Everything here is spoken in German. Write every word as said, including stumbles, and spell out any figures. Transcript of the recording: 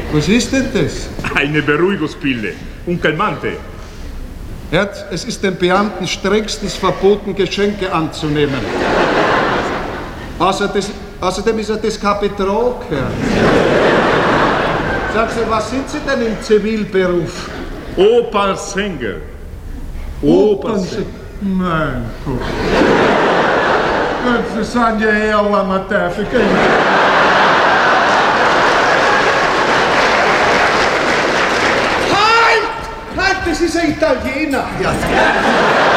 Was ist denn das? Eine Beruhigungspille. Un calmante. Herz, es ist den Beamten strengstens verboten, Geschenke anzunehmen. Außer des, außerdem ist er das kein Betrug, Herr. Sagen Sie, was sind Sie denn im Zivilberuf? Opernsänger. Opernsänger. Mein Gott. Das sind ja eher lange Teufel. Halt! Halt, das ist ein Italiener. Ja.